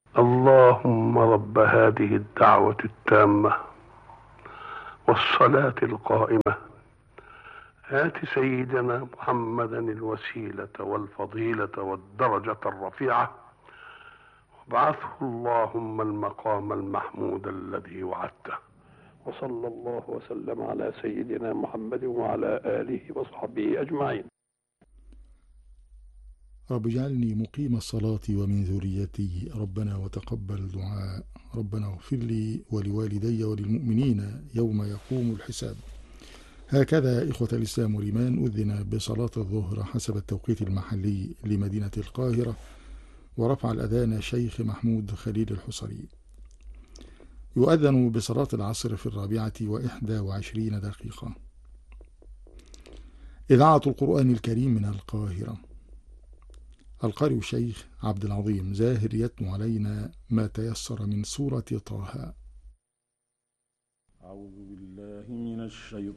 اللهم رب هذه الدعوة التامة والصلاة القائمة آت سيدنا محمدا الوسيلة والفضيلة والدرجة الرفيعة وابعثه اللهم المقام المحمود الذي وعدته. وصلى الله وسلم على سيدنا محمد وعلى آله وصحبه أجمعين. رب اجعلني مقيم الصلاة ومن ذريتي ربنا وتقبل دعاء ربنا اغفر لي ولوالدي وللمؤمنين يوم يقوم الحساب. هكذا إخوة الإسلام والإيمان أذن بصلاة الظهر حسب التوقيت المحلي لمدينة القاهرة، ورفع الأذان شيخ محمود خليل الحصري. يؤذن بصلاة العصر في 24:21. إذاعة القرآن الكريم من القاهرة. القارئ الشيخ عبد العظيم زاهر يتلو علينا ما تيسر من سورة طه. أعوذ بالله من الشيطان